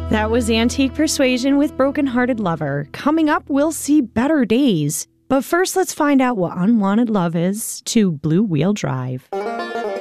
That was Antique Persuasion with Broken-Hearted Lover. Coming up, we'll see Better Days. But first, let's find out what unwanted love is to Blue Wheel Drive.